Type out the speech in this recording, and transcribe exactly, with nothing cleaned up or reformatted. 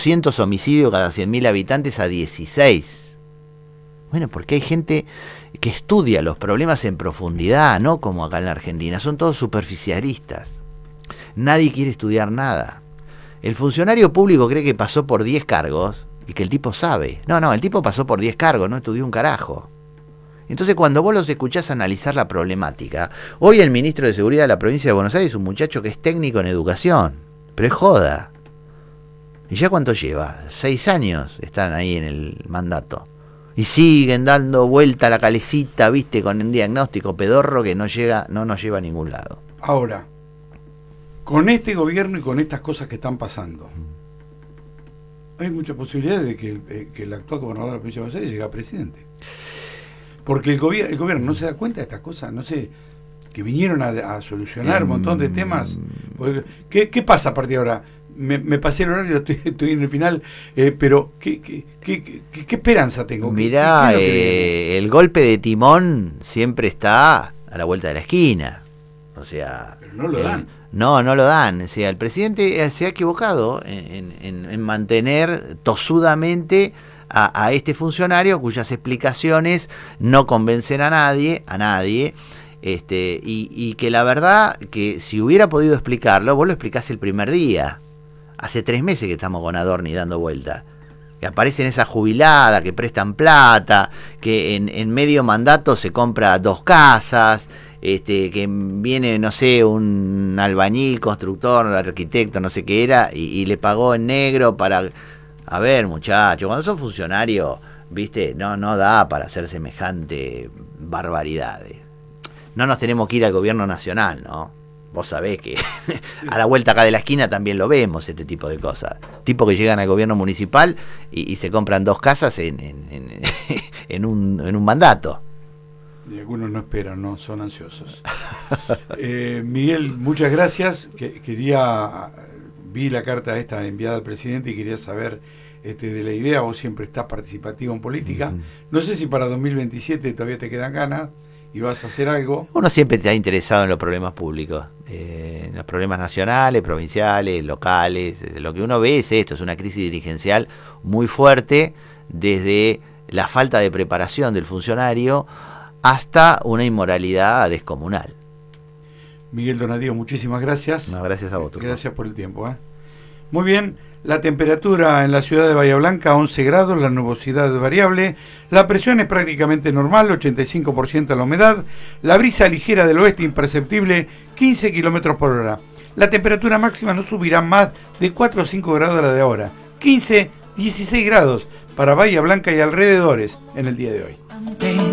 doscientos homicidios cada cien mil habitantes a dieciséis. Bueno, porque hay gente que estudia los problemas en profundidad, no como acá en la Argentina, son todos superficialistas. Nadie quiere estudiar nada. El funcionario público cree que pasó por diez cargos y que el tipo sabe. No, no, el tipo pasó por diez cargos, no estudió un carajo. Entonces, cuando vos los escuchás analizar la problemática, hoy el ministro de Seguridad de la provincia de Buenos Aires es un muchacho que es técnico en educación, pero es joda. ¿Y ya cuánto lleva? Seis años están ahí en el mandato. Y siguen dando vuelta a la calecita, viste, con un diagnóstico pedorro que no llega, no nos lleva a ningún lado. Ahora, con este gobierno y con estas cosas que están pasando, hay muchas posibilidades de que el, eh, que el actual gobernador de la provincia de Buenos Aires llegue a presidente. Porque el, gobi- el gobierno no se da cuenta de estas cosas, no sé, que vinieron a, a solucionar un montón de temas. ¿Qué, qué pasa a partir de ahora? Me, me pasé el horario, estoy, estoy en el final, eh, pero ¿qué, qué, qué, qué, ¿qué esperanza tengo? Mirá, ¿Qué, qué eh, el golpe de timón siempre está a la vuelta de la esquina. O sea, pero no lo el, dan. No, no lo dan. O sea, el presidente se ha equivocado en, en, en mantener tosudamente a, a este funcionario cuyas explicaciones no convencen a nadie, a nadie. Este, y, y que la verdad que si hubiera podido explicarlo, vos lo explicás el primer día. Hace tres meses que estamos con Adorni dando vuelta. Que aparecen esas jubiladas, que prestan plata, que en, en medio mandato se compra dos casas, este, que viene, no sé, un albañil, constructor, arquitecto, no sé qué era, y, y le pagó en negro para... A ver, muchachos, cuando son funcionarios, viste, no, no da para hacer semejante barbaridades. No nos tenemos que ir al gobierno nacional, ¿no? Vos sabés que a la vuelta acá de la esquina también lo vemos, este tipo de cosas. Tipos que llegan al gobierno municipal y, y se compran dos casas en, en, en, en, un, en un mandato. Y algunos no esperan, no, son ansiosos. eh, Miguel, muchas gracias. Que, quería, vi la carta esta enviada al presidente y quería saber este, de la idea. Vos siempre estás participativo en política. Uh-huh. No sé si para dos mil veintisiete todavía te quedan ganas y vas a hacer algo. Uno siempre está interesado en los problemas públicos, eh, en los problemas nacionales, provinciales, locales. Lo que uno ve es esto, es una crisis dirigencial muy fuerte, desde la falta de preparación del funcionario hasta una inmoralidad descomunal. Miguel Donadío, muchísimas gracias. No, gracias a vos. Gracias por el tiempo. ¿eh? Muy bien. La temperatura en la ciudad de Bahía Blanca, once grados, la nubosidad es variable, la presión es prácticamente normal, ochenta y cinco por ciento la humedad, la brisa ligera del oeste imperceptible, quince kilómetros por hora. La temperatura máxima no subirá más de cuatro o cinco grados de la de ahora, quince, dieciséis grados para Bahía Blanca y alrededores en el día de hoy.